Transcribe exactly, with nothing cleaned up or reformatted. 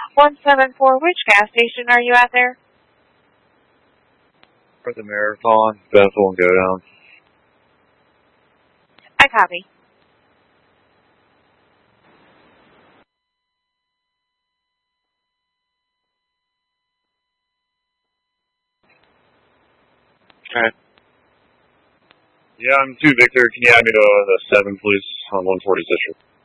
one seven four, which gas station are you at there? For the Marathon, Bethel and Go Down. I copy. Okay. Yeah, I'm two Victor. Can you add me to uh, the seven, please, on one forty District?